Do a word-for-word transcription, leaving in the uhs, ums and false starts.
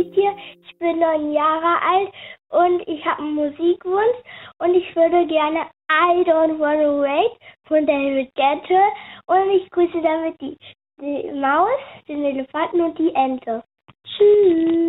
Fietje. Ich bin neun Jahre alt und ich habe einen Musikwunsch und ich würde gerne I Don't Wanna Wait von David Guetta und ich grüße damit die, die Maus, den Elefanten und die Ente. Tschüss.